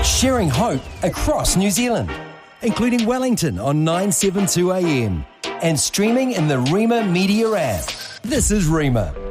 sharing hope across New Zealand, including Wellington on 972 AM and streaming in the Rima Media app. This is Rima.